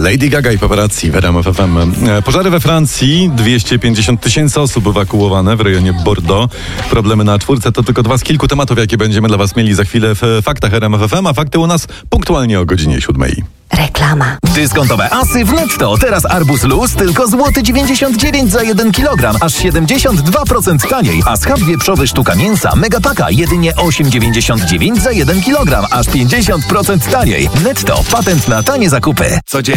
Lady Gaga i paparazzi w RMF FM. Pożary we Francji, 250 000 osób ewakuowane w rejonie Bordeaux. Problemy na czwórce to tylko dwa z kilku tematów, jakie będziemy dla Was mieli za chwilę w faktach RMF FM, a fakty u nas punktualnie o godzinie 7. Reklama. Dyskontowe asy w Netto. Teraz arbuz luz tylko złoty 99 za 1 kg, aż 72% taniej. A schab wieprzowy sztuka mięsa Megapaka jedynie 8,99 za 1 kg, aż 50% taniej. Netto. Patent na tanie zakupy.